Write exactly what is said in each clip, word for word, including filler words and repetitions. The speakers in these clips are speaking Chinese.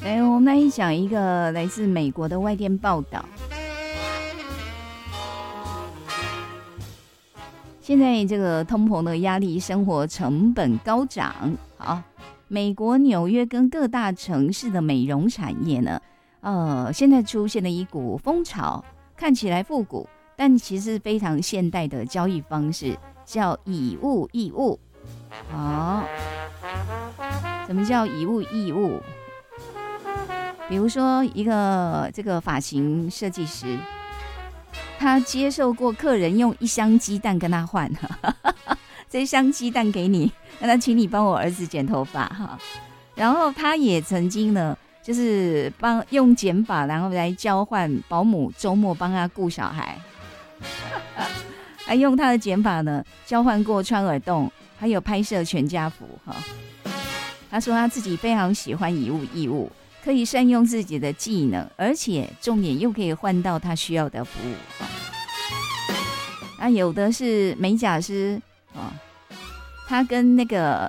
来，我们来讲一个来自美国的外电报道。现在这个通膨的压力，生活成本高涨。好，美国纽约跟各大城市的美容产业呢，呃，现在出现了一股风潮，看起来复古，但其实非常现代的交易方式，叫以物易物。好，什么叫以物易物？比如说一个这个发型设计师，他接受过客人用一箱鸡蛋跟他换，这一箱鸡蛋给你，那他请你帮我儿子剪头发哈。然后他也曾经呢，就是帮用剪发，然后来交换保姆周末帮他顾小孩，还用他的剪发呢交换过穿耳洞，还有拍摄全家福哈。他说他自己非常喜欢以物易物，可以善用自己的技能，而且重点又可以换到他需要的服务。那有的是美甲师，哦，他跟那个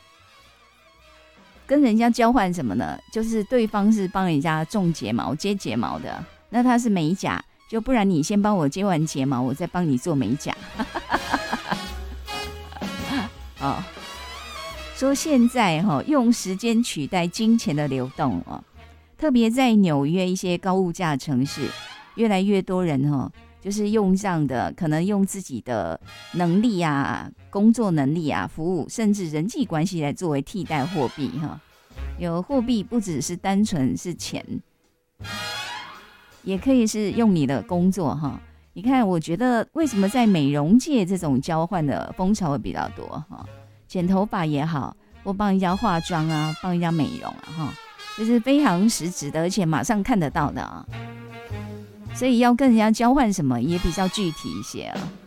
跟人家交换什么呢？就是对方是帮人家种睫毛、接睫毛的，那他是美甲，就不然你先帮我接完睫毛，我再帮你做美甲。哦，说现在哈、哦、用时间取代金钱的流动哦。特别在纽约一些高物价城市，越来越多人哈，就是用上的可能用自己的能力啊、工作能力啊、服务，甚至人际关系来作为替代货币哈。有货币不只是单纯是钱，也可以是用你的工作哈。你看，我觉得为什么在美容界这种交换的风潮会比较多哈？剪头发也好，或帮人家化妆啊，帮人家美容啊哈。就是非常实质的，而且马上看得到的啊，所以要跟人家交换什么也比较具体一些啊。